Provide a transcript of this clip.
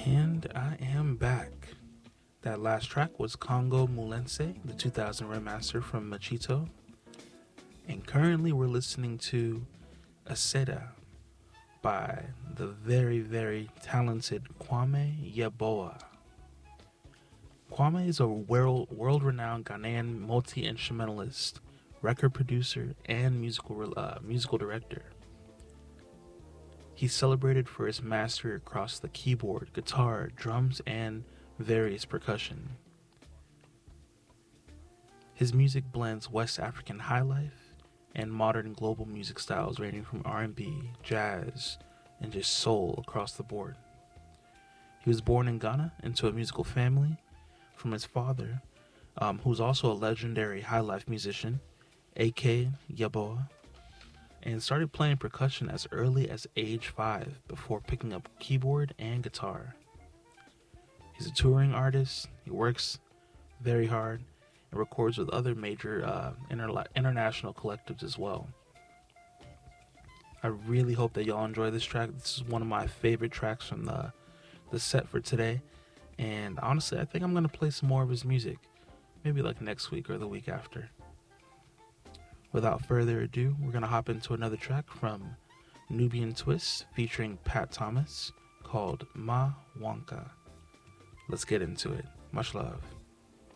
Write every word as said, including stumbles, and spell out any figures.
And I am back. That last track was Congo Mulense, the two thousand remaster from Machito. And currently we're listening to Aseda by the very, very talented Kwame Yeboah. Kwame is a world, world-renowned Ghanaian multi-instrumentalist, record producer, and musical, uh, musical director. He's celebrated for his mastery across the keyboard, guitar, drums, and various percussion. His music blends West African highlife and modern global music styles ranging from R and B, jazz, and just soul across the board. He was born in Ghana into a musical family from his father, um, who's also a legendary highlife musician, A K Yeboah, and started playing percussion as early as age five before picking up keyboard and guitar. He's a touring artist, he works very hard, and records with other major uh, inter- international collectives as well. I really hope that y'all enjoy this track. This is one of my favorite tracks from the, the set for today, and honestly, I think I'm going to play some more of his music, maybe like next week or the week after. Without further ado, we're going to hop into another track from Nubian Twist featuring Pat Thomas called Ma Wanka. Let's get into it. Much love.